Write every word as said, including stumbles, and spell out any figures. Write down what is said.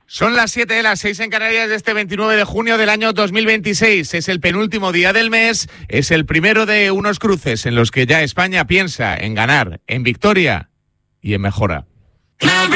Son las siete de las seis en Canarias de este veintinueve de junio del año dos mil veintiséis. Es el penúltimo día del mes, es el primero de unos cruces en los que ya España piensa en ganar, en victoria y en mejora.